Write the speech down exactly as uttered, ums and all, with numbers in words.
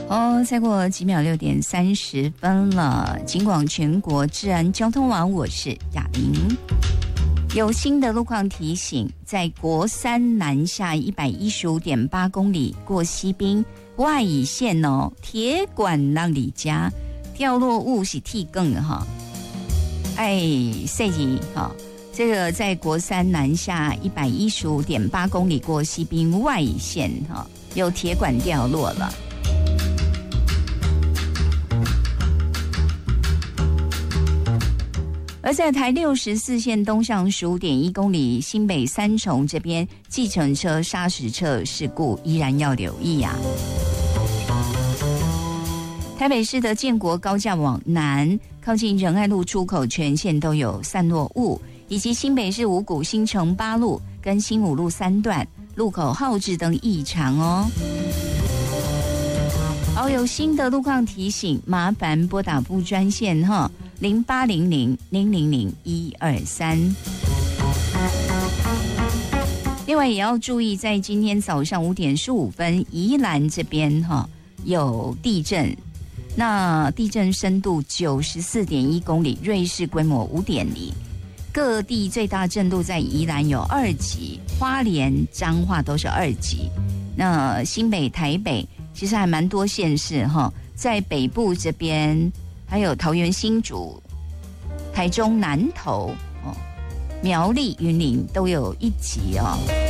哦，再过几秒六点三十分了。警广全国治安交通网，我是雅玲。有新的路况提醒，在国三南下一百一十五点八公里过西滨外乙线哦，铁管让里家掉落物是替更哈。哎，赛吉哈，这个在国三南下一百一十五点八公里过西滨外乙线哈，有铁管掉落了。而在台六十四线东向十五点一公里新北三重这边，计程车砂石车事故依然要留意啊。台北市的建国高架往南，靠近仁爱路出口全线都有散落物，以及新北市五股新城八路跟新五路三段路口号志灯异常哦。好，有新的路况提醒，麻烦拨打部专线哈。零八零零零零零一二三。另外也要注意，在今天早上五点十五分，宜兰这边哈有地震，那地震深度九十四点一公里，瑞士规模五点零，各地最大震度在宜兰有二级，花莲、彰化都是二级。那新北、台北其实还蛮多县市哈，在北部这边。还有桃园新竹、台中南投、哦、苗栗、云林都有一级哦。